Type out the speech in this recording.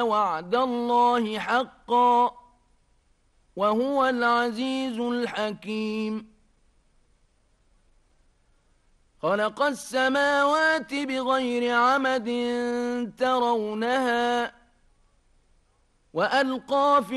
وعد الله حقا وهو العزيز الحكيم خلق السماوات بغير عمد ترونها وألقى في